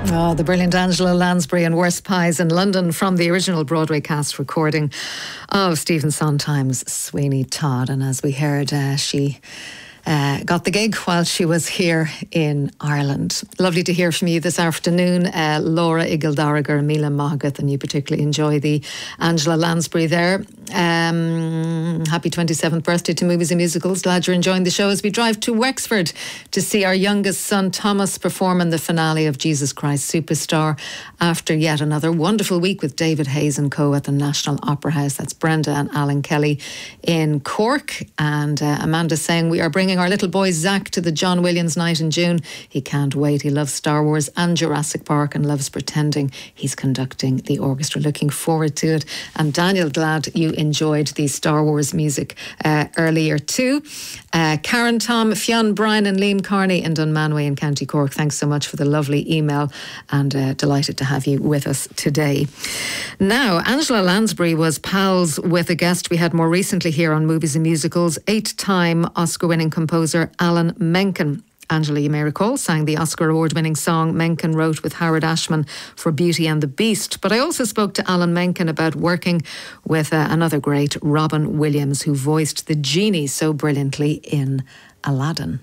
Oh, the brilliant Angela Lansbury and Worst Pies in London from the original Broadway cast recording of Stephen Sondheim's Sweeney Todd. And as we heard, she got the gig while she was here in Ireland. Lovely to hear from you this afternoon, Laura Igildarager, Mila Mahagath, and you particularly enjoy the Angela Lansbury there. Happy 27th birthday to Movies and Musicals. Glad you're enjoying the show as we drive to Wexford to see our youngest son Thomas perform in the finale of Jesus Christ Superstar after yet another wonderful week with David Hayes and co at the National Opera House. That's Brenda and Alan Kelly in Cork. And Amanda saying we are bringing our little boy Zach to the John Williams night in June. He can't wait. He loves Star Wars and Jurassic Park and loves pretending he's conducting the orchestra. Looking forward to it. And Daniel, glad you enjoyed the Star Wars music earlier too. Karen, Tom, Fionn, Brian and Liam Carney in Dunmanway in County Cork, thanks so much for the lovely email, and delighted to have you with us today. Now, Angela Lansbury was pals with a guest we had more recently here on Movies and Musicals, 8-time Oscar-winning composer Alan Menken. Angela, you may recall, sang the Oscar award-winning song Menken wrote with Howard Ashman for Beauty and the Beast. But I also spoke to Alan Menken about working with another great, Robin Williams, who voiced the genie so brilliantly in Aladdin.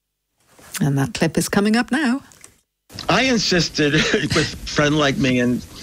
And that clip is coming up now. I insisted with a friend like me and